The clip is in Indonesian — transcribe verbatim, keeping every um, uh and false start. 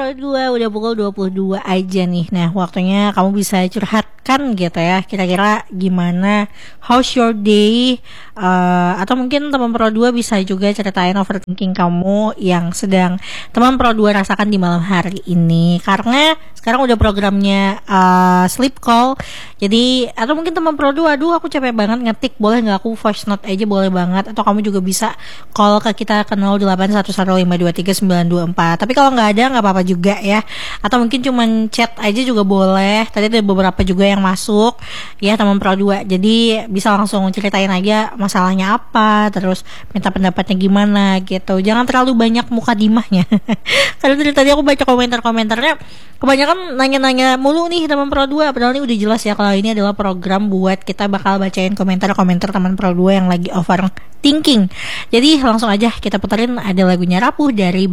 Pro dua, udah pukul dua puluh dua aja nih. Nah, waktunya kamu bisa curhatkan gitu ya. Kira-kira gimana, how's your day? Uh, atau mungkin teman Pro dua bisa juga ceritain overthinking kamu yang sedang teman Pro dua rasakan di malam hari ini. Karena sekarang udah programnya uh, sleep call. Jadi, atau mungkin teman Pro dua, aduh aku capek banget ngetik, boleh gak aku voice note aja, boleh banget. Atau kamu juga bisa call ke kita ke nol delapan satu satu lima dua tiga sembilan dua empat. Tapi kalau nggak ada nggak apa-apa juga ya. Atau mungkin cuman chat aja juga boleh. Tadi ada beberapa juga yang masuk ya teman Pro dua. Jadi bisa langsung ceritain aja masalahnya apa, terus minta pendapatnya gimana gitu. Jangan terlalu banyak muka dimahnya. Karena dari tadi aku baca komentar-komentarnya kebanyakan nanya-nanya mulu nih teman Pro dua. Padahal ini udah jelas ya kalau ini adalah program buat kita bakal bacain komentar-komentar teman Pro dua yang lagi overthinking. Jadi langsung aja kita puterin, ada lagunya Rapuh dari